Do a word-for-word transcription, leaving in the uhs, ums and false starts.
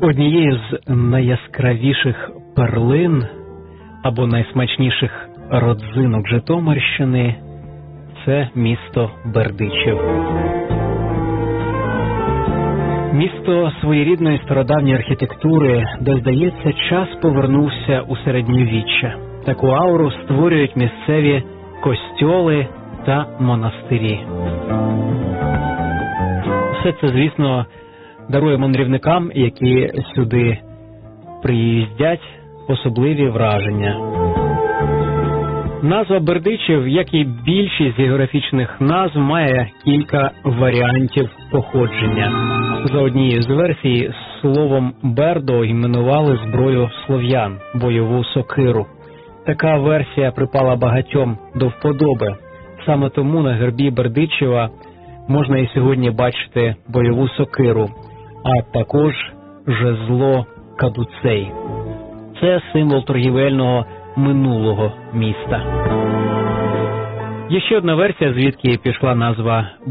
Однією з найяскравіших перлин або найсмачніших родзинок Житомирщини – це місто Бердичів. Місто своєрідної стародавньої архітектури, де, здається, час повернувся у середньовіччя. Таку ауру створюють місцеві костьоли та монастирі. Все це, звісно, дарує мандрівникам, які сюди приїздять, особливі враження. Назва Бердичів, як і більшість географічних назв, має кілька варіантів походження. За однією з версій, словом «бердо» іменували зброю слов'ян – бойову сокиру. Така версія припала багатьом до вподоби. Саме тому на гербі Бердичева можна і сьогодні бачити бойову сокиру, а також жезло кадуцей. Це символ торгівельного минулого міста. Є ще одна версія, звідки пішла назва